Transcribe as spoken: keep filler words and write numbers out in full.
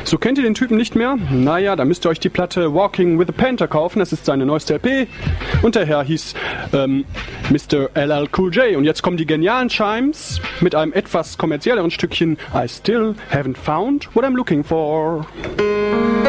So, kennt ihr den Typen nicht mehr? Naja, dann müsst ihr euch die Platte Walking with a Panther kaufen. Das ist seine neueste L P. Und der Herr hieß ähm, Mister L L Cool J. Und jetzt kommen die genialen Chimes mit einem etwas kommerzielleren Stückchen I Still Haven't Found What I'm Looking For.